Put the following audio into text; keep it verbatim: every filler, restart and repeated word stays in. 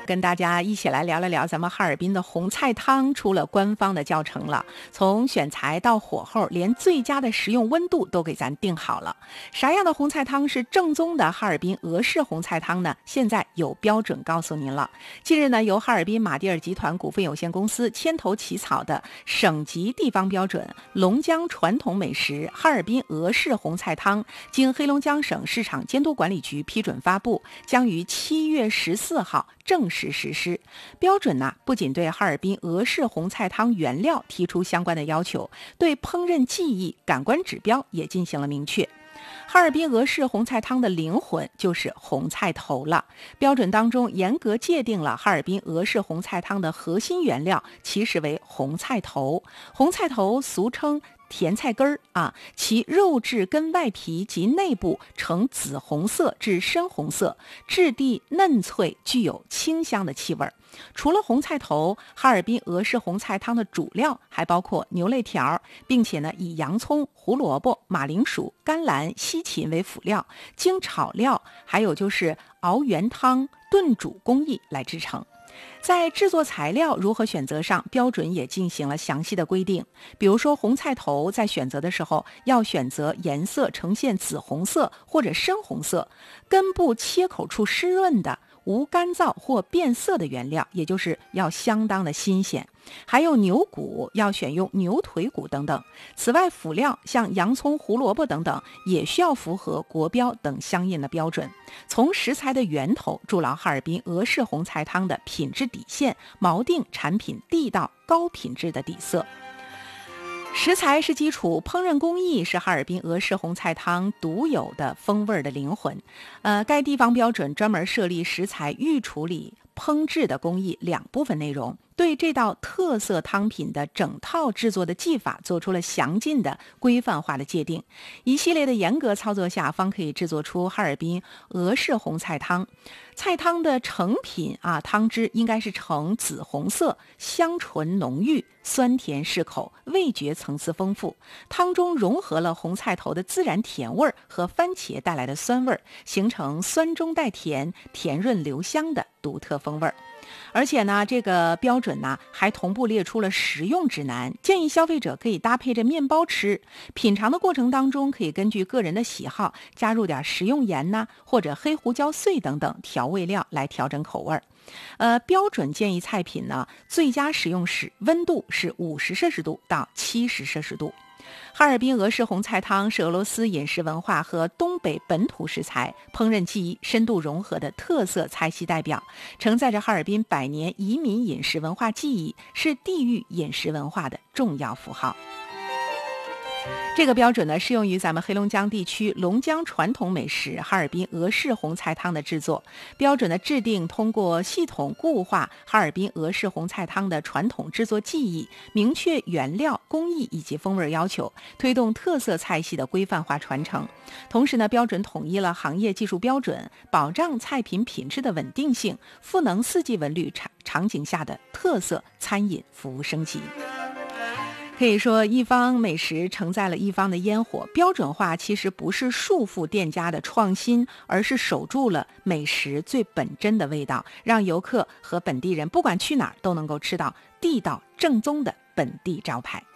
跟大家一起来聊了聊咱们哈尔滨的红菜汤出了官方的教程了，从选材到火候，连最佳的食用温度都给咱定好了。啥样的红菜汤是正宗的哈尔滨俄式红菜汤呢？现在有标准告诉您了。近日呢，由哈尔滨马迭尔集团股份有限公司牵头起草的省级地方标准龙江传统美食哈尔滨俄式红菜汤，经黑龙江省市场监督管理局批准发布，将于七月十四号正式实施。标准呢，不仅对哈尔滨俄式红菜汤原料提出相关的要求，对烹饪技艺、感官指标也进行了明确。哈尔滨俄式红菜汤的灵魂就是红菜头了。标准当中严格界定了哈尔滨俄式红菜汤的核心原料其实为红菜头。红菜头俗称甜菜根儿啊，其肉质根外皮及内部呈紫红色至深红色，质地嫩脆，具有清香的气味。除了红菜头，哈尔滨俄式红菜汤的主料还包括牛肋条，并且呢以洋葱、胡萝卜、马铃薯、甘蓝、西芹为辅料，经炒料，还有就是熬原汤、炖煮工艺来制成。在制作材料如何选择上，标准也进行了详细的规定。比如说红菜头在选择的时候，要选择颜色呈现紫红色或者深红色，根部切口处湿润的，无干燥或变色的原料，也就是要相当的新鲜。还有牛骨要选用牛腿骨等等。此外，辅料像洋葱、胡萝卜等等也需要符合国标等相应的标准。从食材的源头筑牢哈尔滨俄式红菜汤的品质底线，锚定产品地道高品质的底色。食材是基础，烹饪工艺是哈尔滨俄式红菜汤独有的风味的灵魂。呃，该地方标准专门设立食材预处理、烹制的工艺两部分内容，对这道特色汤品的整套制作的技法做出了详尽的规范化的界定。一系列的严格操作下，方可以制作出哈尔滨俄式红菜汤。菜汤的成品啊，汤汁应该是呈紫红色，香醇浓郁，酸甜适口，味觉层次丰富。汤中融合了红菜头的自然甜味和番茄带来的酸味，形成酸中带甜、甜润留香的独特风味。而且呢，这个标准呢还同步列出了食用指南，建议消费者可以搭配着面包吃。品尝的过程当中，可以根据个人的喜好加入点食用盐呐，或者黑胡椒碎等等调味料来调整口味。呃，标准建议菜品呢，最佳食用时温度是五十摄氏度到七十摄氏度。哈尔滨俄式红菜汤是俄罗斯饮食文化和东北本土食材、烹饪技艺深度融合的特色菜系代表，承载着哈尔滨百年移民饮食文化记忆，是地域饮食文化的重要符号。这个标准呢，适用于咱们黑龙江地区龙江传统美食哈尔滨俄式红菜汤的制作。标准的制定通过系统固化哈尔滨俄式红菜汤的传统制作技艺，明确原料、工艺以及风味要求，推动特色菜系的规范化传承。同时呢，标准统一了行业技术标准，保障菜品品质的稳定性，赋能四季文旅场场景下的特色餐饮服务升级。可以说，一方美食承载了一方的烟火。标准化其实不是束缚店家的创新，而是守住了美食最本真的味道，让游客和本地人不管去哪儿都能够吃到地道正宗的本地招牌。